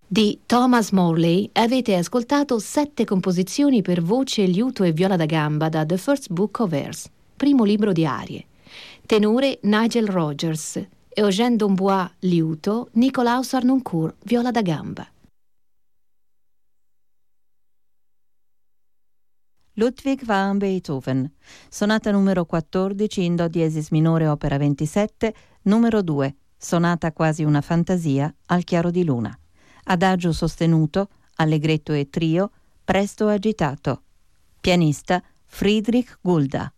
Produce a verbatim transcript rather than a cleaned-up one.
Di Thomas Morley avete ascoltato sette composizioni per voce, liuto e viola da gamba da The First Book of Airs, primo libro di arie. Tenore Nigel Rogers, Eugène Dombois, liuto, Nicolaus Harnoncourt, viola da gamba. Ludwig van Beethoven, sonata numero quattordici in do diesis minore opera ventisette, numero due, sonata quasi una fantasia al chiaro di luna. Adagio sostenuto, allegretto e trio, presto agitato. Pianista Friedrich Gulda.